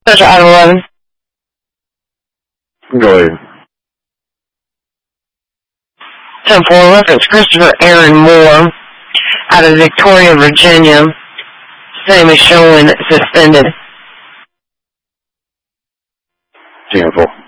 Item 11. Go ahead. 10-4 reference Christopher Aaron Moore out of Victoria, Virginia. Same is showing suspended. 10-4.